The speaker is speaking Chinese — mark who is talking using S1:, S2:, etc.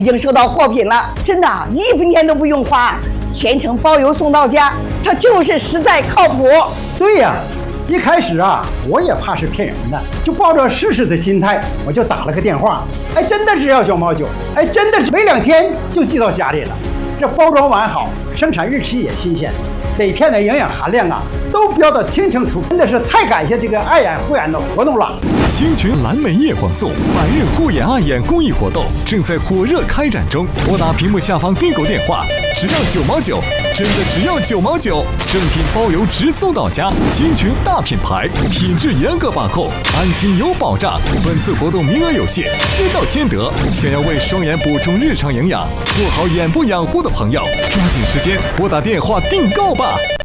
S1: 已经收到货品了，真的1分钱都不用花，全程包邮送到家，它就是实在靠谱。
S2: 对呀，一开始啊，我也怕是骗人的，就抱着试试的心态，我就打了个电话。哎，真的是要9毛9，哎，真的是没2天就寄到家里了。这包装完好，生产日期也新鲜，每片的营养含量啊都标得清清楚楚，真的是太感谢这个爱眼护眼的活动了。
S3: 星群蓝莓叶黄素百日护眼爱眼公益活动正在火热开展中，拨打屏幕下方订购电话，只要9毛9，真的只要9毛9，正品包邮直送到家。星群大品牌，品质严格把控，安心有保障。本次活动名额有限，先到先得。想要为双眼补充日常营养，做好眼部养护的朋友，抓紧时间拨打电话订购吧。